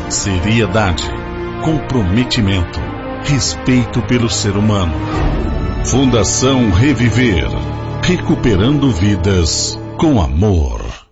seriedade, comprometimento, respeito pelo ser humano. Fundação Reviver, recuperando vidas com amor.